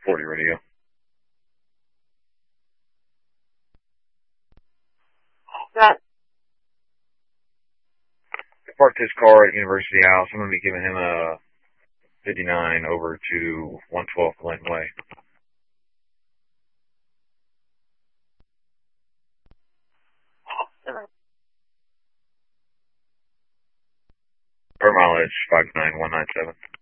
40 radio. That. I parked his car at University House. I'm going to be giving him a 59 over to 112 Glen Way. Per mileage, 59197.